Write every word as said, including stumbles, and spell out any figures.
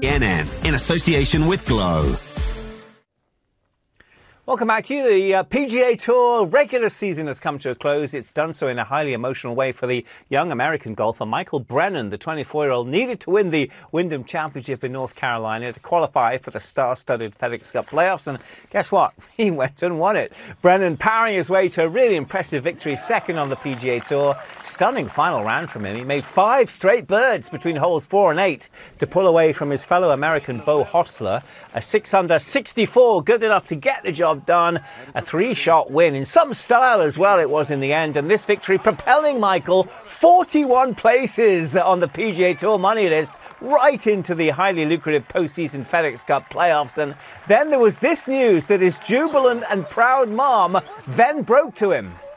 N N, in association with Glow. Welcome back to you. The uh, P G A Tour regular season has come to a close. It's done so in a highly emotional way for the young American golfer. Michael Brennan, the twenty-four-year-old, needed to win the Wyndham Championship in North Carolina to qualify for the star-studded FedEx Cup playoffs. And guess what? He went and won it. Brennan powering his way to a really impressive victory, second on the P G A Tour. Stunning final round from him. He made five straight birds between holes four and eight to pull away from his fellow American Beau Hossler. A six under sixty-four, good enough to get the job done. A three-shot win in some style as well it was in the end, and this victory propelling Michael forty-one places on the P G A Tour money list right into the highly lucrative postseason FedEx Cup playoffs. And then there was this news that his jubilant and proud mom then broke to him.